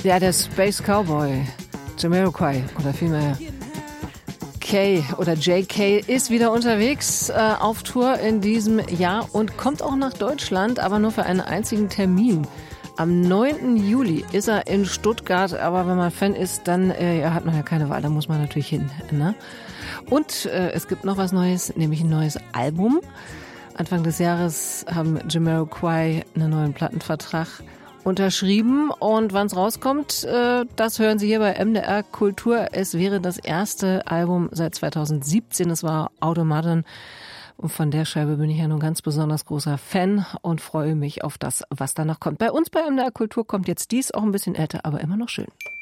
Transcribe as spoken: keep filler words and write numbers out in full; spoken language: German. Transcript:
Ja, der Space Cowboy, Jamiroquai oder vielmehr K oder J K ist wieder unterwegs äh, auf Tour in diesem Jahr und kommt auch nach Deutschland, aber nur für einen einzigen Termin. Am neunten Juli ist er in Stuttgart, aber wenn man Fan ist, dann äh, ja, hat man ja keine Wahl, da muss man natürlich hin. Ne? Und äh, es gibt noch was Neues, nämlich ein neues Album. Anfang des Jahres haben Jamiroquai einen neuen Plattenvertrag unterschrieben und wann es rauskommt, äh, das hören Sie hier bei M D R Kultur. Es wäre das erste Album seit zweitausendsiebzehn, es war Automodern. Und von der Scheibe bin ich ja nun ganz besonders großer Fan und freue mich auf das, was danach kommt. Bei uns bei M D R Kultur kommt jetzt dies, auch ein bisschen älter, aber immer noch schön.